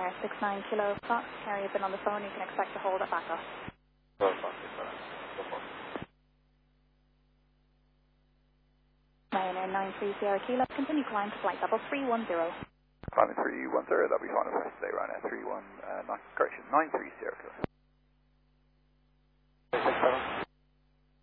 Ryanair 69 Kilo Fox. Harry, you've been on the phone. You can expect to hold it back up. Ryanair 93 Sierra Kilo. Continue climb to flight level 310. Climbing 310, that'll be fine for us today, Ryanair 91, correction, 93 Sierra Kilo.